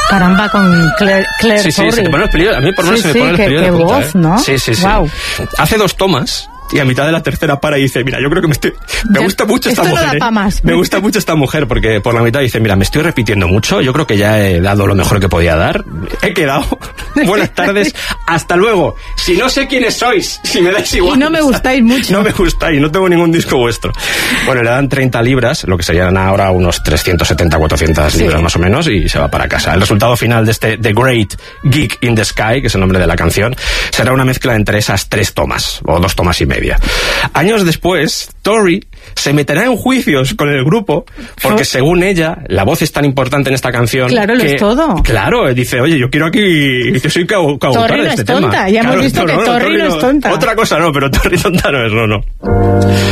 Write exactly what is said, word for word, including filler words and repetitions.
Caramba, con Claire, Claire Sí, sí, Torrey. se te ponen los pelillos, a mí por lo menos Sí, se me sí, ponen los qué- pelillos qué de punta, voz, ¿eh? ¿no? Sí, sí, sí. Guau. Hace dos tomas y a mitad de la tercera para y dice, mira, yo creo que me estoy... Me Ya, gusta mucho esta esto no mujer, da ¿eh? pa' más. Me gusta mucho esta mujer, porque por la mitad dice, mira, me estoy repitiendo mucho, yo creo que ya he dado lo mejor que podía dar, he quedado, buenas tardes, hasta luego. Si no sé quiénes sois, si me dais igual. Y no me gustáis mucho. No me gustáis, no tengo ningún disco vuestro. Bueno, le dan treinta libras, lo que serían ahora unos trescientos setenta, cuatrocientas Sí. libras más o menos, y se va para casa. El resultado final de este The Great Geek in the Sky, que es el nombre de la canción, será una mezcla entre esas tres tomas, o dos tomas y media. Años después, Tori se meterá en juicios con el grupo, porque según ella, la voz es tan importante en esta canción. Claro, lo que, es todo. Claro, dice, oye, yo quiero aquí, yo soy cau- coautora Torri no de este es tonta, tema. ya hemos Claro, visto que Torri no es tonta. Otra cosa no, pero Torri tonta no es, no, no.